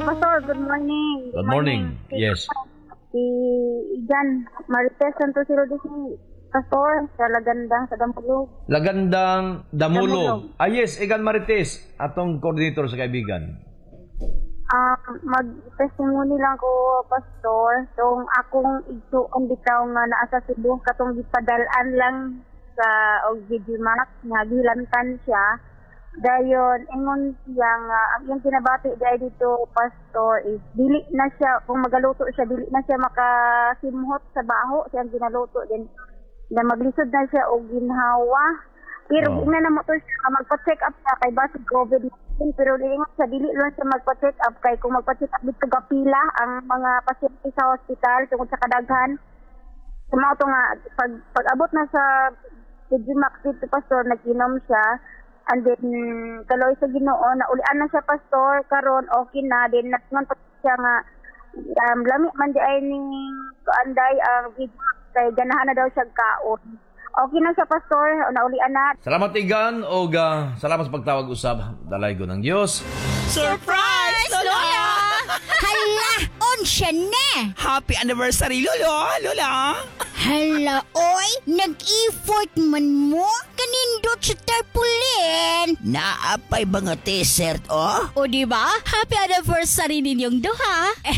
Pastor. Good morning. Good morning. Yes. Si Igan Marites Santos Rodriguez, Pastor, sa Lagandang sa Dampulog. Lagandang Damulog. Yes, Igan Marites, atong coordinator sa kaibigan. Mag-testimony lang ko, Pastor. So, akong igsuon bitaw nga naa sa Cebu, katong gipadalaan lang sa Ogdidimac, nga gilantan siya. Dayon, ingon siya nga, ang yung kinabati dahil dito, Pastor, is dili na siya, kung magaluto siya, dili na siya makasimhot sa baho, siya ang ginaluto din. Na maglisod na siya o ginhawa. Pero ina na mo to siya, magpa-check up siya kay basi COVID-19. Pero liingat siya, dili lang siya magpa-check up kay kung magpa-check up dito gapila ang mga pasyente sa hospital tungkol sa kadaghan. Sumaw to nga, pag abot na sa Digimax dito, Pastor, nag-inom siya. And then, kaloy sa Ginoo, naulian na siya, Pastor, karon okay na. Then, natngon pa siya nga, lami man di ay ning kaanday ang video kay ganahan na daw siya kaon. Okay na siya, Pastor, naulian na. Salamat Igan o salamat sa pagtawag usab. Dalay ko ng Diyos. Surprise, Lola! Hala, on siya na! Happy anniversary, Lola! Hala, oy, nag-effort man mo? Kanindot sa tarpulin. Naapay ba nga t-shirt, oh? O diba? Happy anniversary ninyong duha.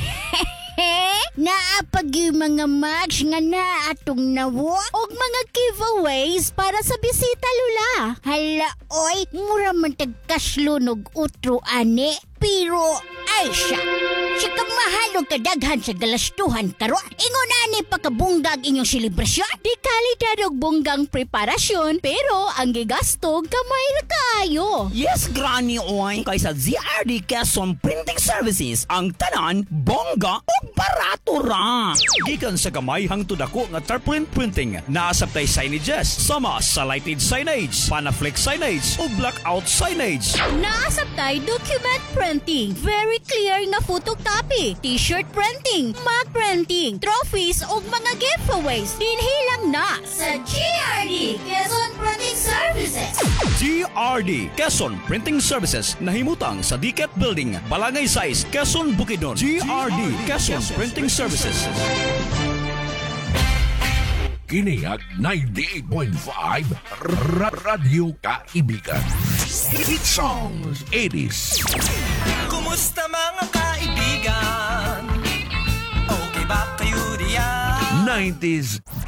Naapag yung mga match nga na atong nawo og mga giveaways para sa bisita, Lula. Hala, oy, mura man tagkaslunog utro ane. Pero, ay siya. Siya kamahalong kadaghan sa galastuhan karon. Ingon ani pagkabunggag inyong selebrasyon. Di kalidad og bunggang preparasyon, pero ang gigastog kamay ra kaayo. Yes, Granny Oy. Kaysa ZRD Quezon Printing Services, ang tanan, bongga o barato ra. Gikan sa gamay hangtod ako nga tarpaulin printing, naasabtay signages, sama sa lighted signage, panaflex signage o blackout signage. Naasabtay document printing, very clear nga photocopy, t-shirt printing, mug printing, trophies ug mga giveaways. Dinhilang na sa GRD Quezon Printing Services. GRD Quezon Printing Services nahimutang sa Diket Building, Balangay 6, Quezon, Bukidnon. GRD Quezon Printing Services. Kiniag 98.5 Radio Kaibigan. Hit songs 80s. Kumusta mga kaibigan? Okay ba kayo diyan? 90s